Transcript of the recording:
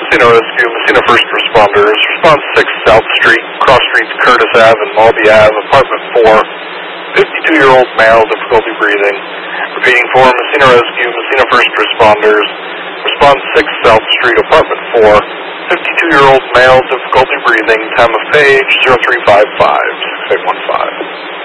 Messina Rescue, Messina First Responders, Response 6 South Street, Cross Streets, Curtis Ave, and Malby Ave, Apartment 4, 52-year-old male, difficulty breathing. Repeating for Messina Rescue, Messina First Responders, Response 6 South Street, Apartment 4, 52-year-old male, difficulty breathing, time of page 0355-6815.